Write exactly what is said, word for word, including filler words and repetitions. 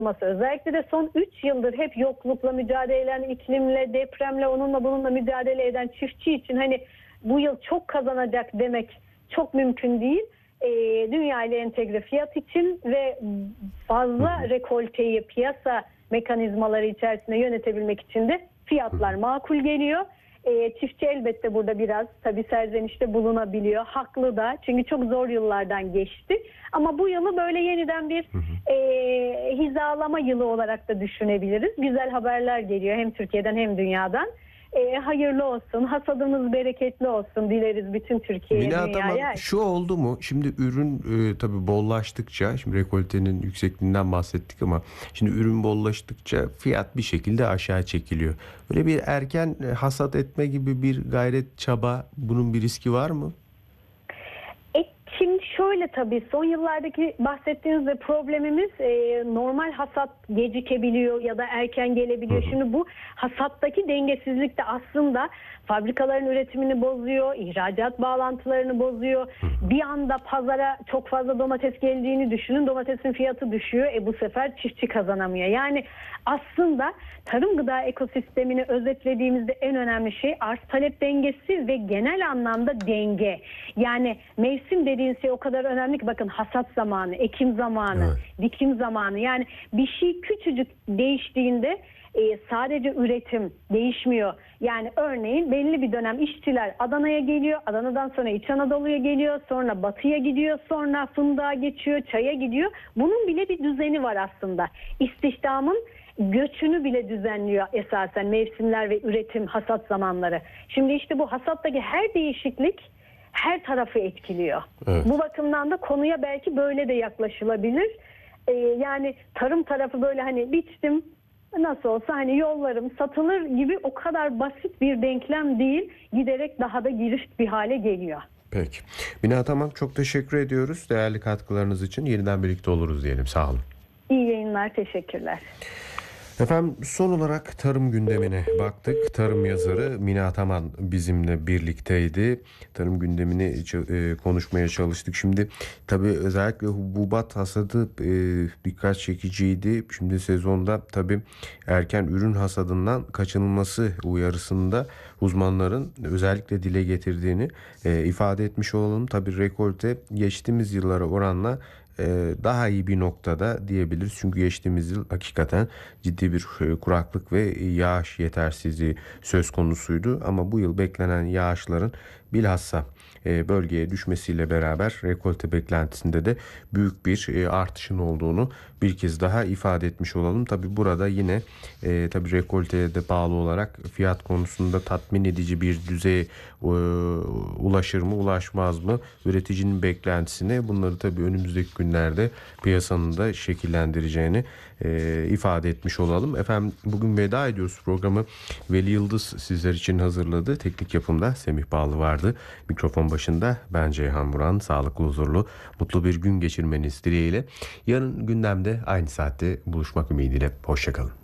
Özellikle de son üç yıldır hep yoklukla mücadele eden, iklimle, depremle, onunla bununla mücadele eden çiftçi için hani bu yıl çok kazanacak demek çok mümkün değil. E, dünya ile entegre fiyat için ve fazla rekolteyi piyasa mekanizmaları içerisinde yönetebilmek için de fiyatlar makul geliyor. E, çiftçi elbette burada biraz tabii serzenişte bulunabiliyor. Haklı da, çünkü çok zor yıllardan geçti. Ama bu yılı böyle yeniden bir hı hı. E, hizalama yılı olarak da düşünebiliriz. Güzel haberler geliyor hem Türkiye'den hem dünyadan. E, hayırlı olsun, hasadımız bereketli olsun dileriz bütün Türkiye'ye, Mine dünyaya. Ataman, şu oldu mu? Şimdi ürün e, tabii bollaştıkça, şimdi rekoltenin yüksekliğinden bahsettik ama şimdi ürün bollaştıkça fiyat bir şekilde aşağı çekiliyor. Böyle bir erken hasat etme gibi bir gayret, çaba, bunun bir riski var mı? E, şimdi şöyle, tabii son yıllardaki bahsettiğiniz ve problemimiz e, normal hasat gecikebiliyor ya da erken gelebiliyor. Hı hı. Şimdi bu hasattaki dengesizlik de aslında fabrikaların üretimini bozuyor, ihracat bağlantılarını bozuyor. Hı hı. Bir anda pazara çok fazla domates geldiğini düşünün, domatesin fiyatı düşüyor. E bu sefer çiftçi kazanamıyor. Yani aslında tarım gıda ekosistemini özetlediğimizde en önemli şey arz talep dengesi ve genel anlamda denge. Yani mevsim dediğin şey o kadar önemli ki, bakın hasat zamanı, ekim zamanı, evet. dikim zamanı, yani bir şey küçücük değiştiğinde e, sadece üretim değişmiyor. Yani örneğin belli bir dönem işçiler Adana'ya geliyor, Adana'dan sonra İç Anadolu'ya geliyor, sonra Batı'ya gidiyor, sonra fındığa geçiyor, çaya gidiyor. Bunun bile bir düzeni var aslında. İstihdamın göçünü bile düzenliyor esasen mevsimler ve üretim, hasat zamanları. Şimdi işte bu hasattaki her değişiklik her tarafı etkiliyor. Evet. Bu bakımdan da konuya belki böyle de yaklaşılabilir. Ee, yani tarım tarafı böyle hani biçtim, nasıl olsa hani yollarım satılır gibi o kadar basit bir denklem değil. Giderek daha da girift bir hale geliyor. Peki. Mine Ataman, çok teşekkür ediyoruz. Değerli katkılarınız için yeniden birlikte oluruz diyelim. Sağ olun. İyi yayınlar, teşekkürler. Efendim, son olarak tarım gündemine baktık. Tarım yazarı Mine Ataman bizimle birlikteydi. Tarım gündemini e, konuşmaya çalıştık. Şimdi tabii özellikle hububat hasadı e, dikkat çekiciydi. Şimdi sezonda tabii erken ürün hasadından kaçınılması uyarısında uzmanların özellikle dile getirdiğini e, ifade etmiş olalım. Tabii rekolte geçtiğimiz yıllara oranla daha iyi bir noktada diyebiliriz. Çünkü geçtiğimiz yıl hakikaten ciddi bir kuraklık ve yağış yetersizliği söz konusuydu. Ama bu yıl beklenen yağışların bilhassa bölgeye düşmesiyle beraber rekolte beklentisinde de büyük bir artışın olduğunu bir kez daha ifade etmiş olalım. Tabi burada yine e, tabi rekolteye de bağlı olarak fiyat konusunda tatmin edici bir düzeye e, ulaşır mı ulaşmaz mı üreticinin beklentisine, bunları tabi önümüzdeki günlerde piyasanın da şekillendireceğini e, ifade etmiş olalım. Efendim, bugün veda ediyoruz programı. Veli Yıldız sizler için hazırladı. Teknik yapımda Semih Bağlı vardı. Mikrofon başında ben Ceyhan Buran. Sağlıklı, huzurlu, mutlu bir gün geçirmeniz dileğiyle. Yarın gündemde aynı saatte buluşmak ümidiyle. Hoşçakalın.